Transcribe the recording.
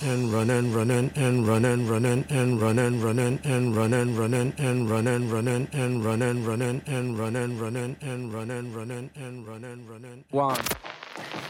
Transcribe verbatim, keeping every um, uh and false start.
and run and run and and run and run and and run and run and and run and run and and run and run and and run and run and and run and run and and run and run and and run and run and One.